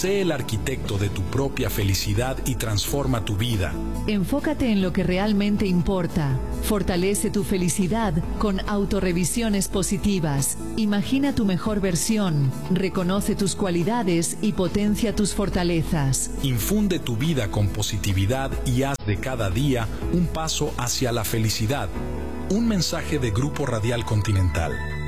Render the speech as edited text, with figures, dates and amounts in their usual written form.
Sé el arquitecto de tu propia felicidad y transforma tu vida. Enfócate en lo que realmente importa. Fortalece tu felicidad con autorrevisiones positivas. Imagina tu mejor versión. Reconoce tus cualidades y potencia tus fortalezas. Infunde tu vida con positividad y haz de cada día un paso hacia la felicidad. Un mensaje de Grupo Radial Continental.